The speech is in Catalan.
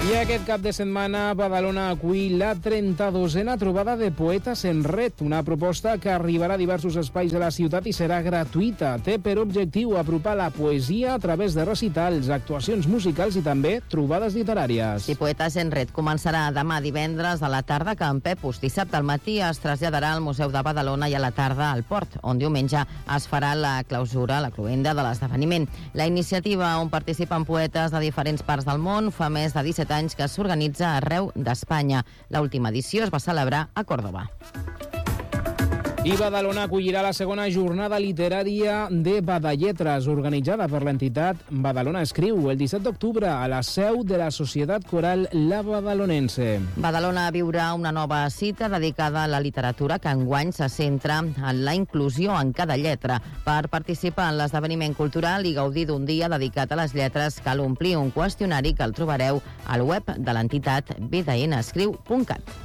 I aquest cap de setmana Badalona acull la 32a trobada de poetes en red, una proposta que arribarà a diversos espais de la ciutat i serà gratuïta. Té per objectiu apropar la poesia a través de recitals, actuacions musicals i també trobades literàries. I Poetes en red començarà demà divendres a la tarda a Can Pepus. Dissabte al matí es traslladarà al Museu de Badalona i a la tarda al Port, on diumenge es farà la clausura, la cloenda de l'esdeveniment. La iniciativa, on participen poetes de diferents parts del món, fa més de 17 anys que s'organitza arreu d'Espanya. L'última edició es va celebrar a Còrdova. I Badalona acollirà la segona jornada literària de Badalletres, organitzada per l'entitat Badalona Escriu, el 17 d'octubre a la seu de la Societat Coral La Badalonense. Badalona viurà una nova cita dedicada a la literatura que enguany se centra en la inclusió en cada lletra. Per participar en l'esdeveniment cultural i gaudir d'un dia dedicat a les lletres, cal omplir un qüestionari que el trobareu al web de l'entitat bdnescriu.cat.